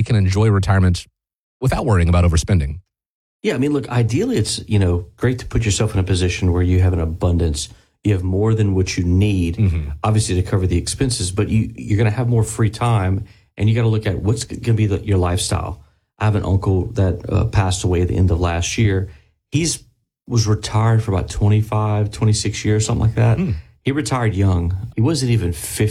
can enjoy retirement without worrying about overspending? Yeah, I mean, look, ideally it's, great to put yourself in a position where you have an abundance. You have more than what you need, obviously, to cover the expenses, but you're going to have more free time, and you got to look at what's going to be your lifestyle. I have an uncle that passed away at the end of last year. Was retired for about 25, 26 years, something like that. He retired young. He wasn't even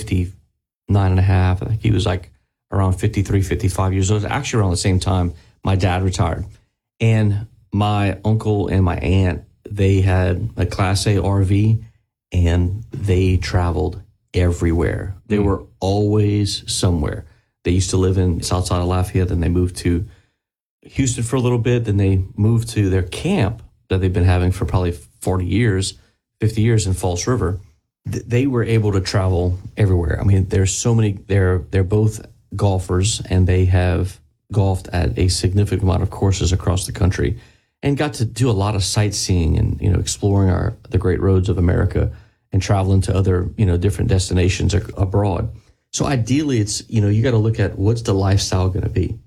59 and a half. I think he was like around 53, 55 years old. Actually, around the same time my dad retired. And my uncle and my aunt, they had a Class A RV, and they traveled everywhere. They were always somewhere. They used to live in south side of Lafayette, then they moved to Houston for a little bit, then they moved to their camp that they've been having for probably 40 years, 50 years in Falls River. They were able to travel everywhere. I mean, there's so many, they're both golfers, and they have golfed at a significant amount of courses across the country and got to do a lot of sightseeing and, exploring the great roads of America and traveling to other, different destinations abroad. So ideally it's, you got to look at what's the lifestyle going to be.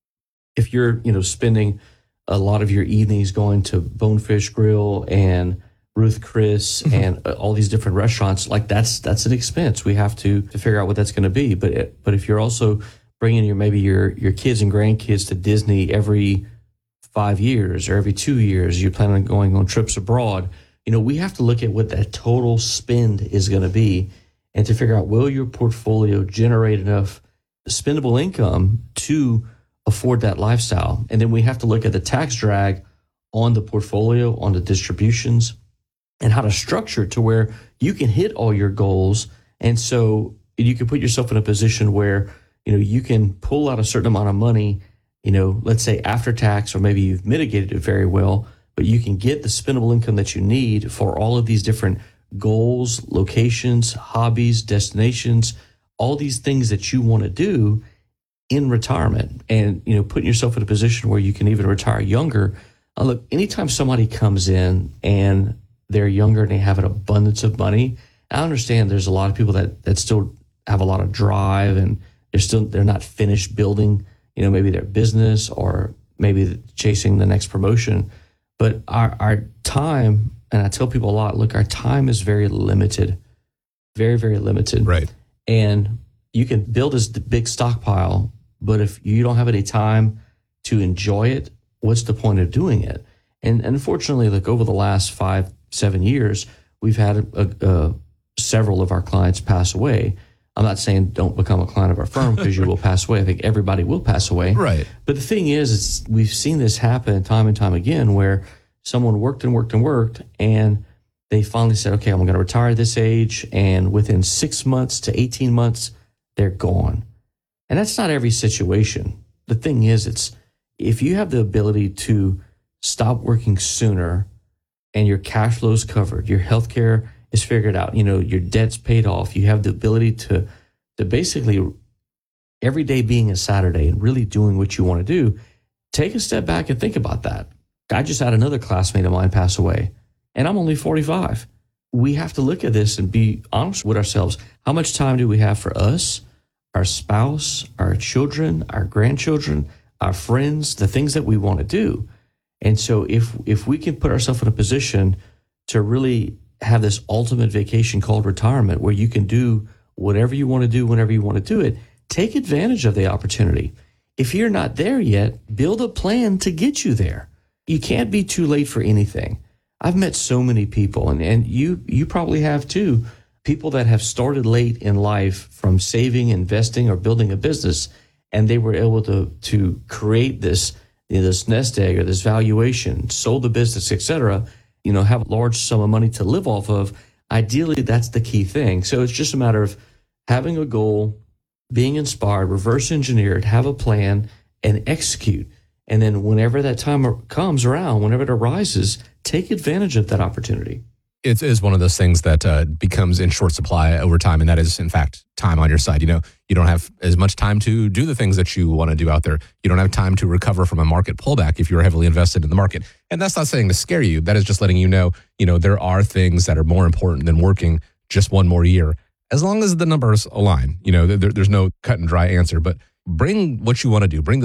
If you're, spending a lot of your evenings going to Bonefish Grill and Ruth Chris and all these different restaurants, like that's an expense. We have to figure out what that's going to be. But if you're also bringing your kids and grandkids to Disney every 5 years or every 2 years, you plan on going on trips abroad, we have to look at what that total spend is going to be, and to figure out, will your portfolio generate enough spendable income to afford that lifestyle? And then we have to look at the tax drag on the portfolio, on the distributions, and how to structure it to where you can hit all your goals. And so you can put yourself in a position where, you can pull out a certain amount of money, let's say after tax, or maybe you've mitigated it very well, but you can get the spendable income that you need for all of these different goals, locations, hobbies, destinations, all these things that you want to do in retirement, and, putting yourself in a position where you can even retire younger. Look, anytime somebody comes in and they're younger and they have an abundance of money, I understand there's a lot of people that still have a lot of drive, and they're not finished building, maybe their business, or maybe chasing the next promotion. But our time, and I tell people a lot, look, our time is very limited, very, very limited. Right. And you can build this big stockpile, but if you don't have any time to enjoy it, what's the point of doing it? And unfortunately, like over the last 5-7 years, we've had several of our clients pass away. I'm not saying don't become a client of our firm, because you will pass away. I think everybody will pass away. Right. But the thing is, we've seen this happen time and time again, where someone worked and worked and worked, and they finally said, okay, I'm going to retire at this age. And within 6 months to 18 months, they're gone. And that's not every situation. The thing is, if you have the ability to stop working sooner, and your cash flow is covered, your healthcare is figured out, your debt's paid off, you have the ability to basically every day being a Saturday and really doing what you want to do, take a step back and think about that. I just had another classmate of mine pass away, and I'm only 45. We have to look at this and be honest with ourselves. How much time do we have for us, our spouse, our children, our grandchildren, our friends, the things that we want to do? And so if we can put ourselves in a position to really have this ultimate vacation called retirement, where you can do whatever you want to do whenever you want to do it, take advantage of the opportunity. If you're not there yet, build a plan to get you there. You can't be too late for anything. I've met so many people, and you probably have too, people that have started late in life from saving, investing, or building a business, and they were able to create this nest egg or this valuation, sold the business, etc., have a large sum of money to live off of. Ideally, that's the key thing. So it's just a matter of having a goal, being inspired, reverse engineered, have a plan, and execute. And then whenever that time comes around, whenever it arises, take advantage of that opportunity. It is one of those things that becomes in short supply over time, and that is, in fact, time on your side. You don't have as much time to do the things that you want to do out there. You don't have time to recover from a market pullback if you're heavily invested in the market. And that's not saying to scare you. That is just letting you know, there are things that are more important than working just one more year, as long as the numbers align. There's no cut and dry answer, but bring what you want to do. Bring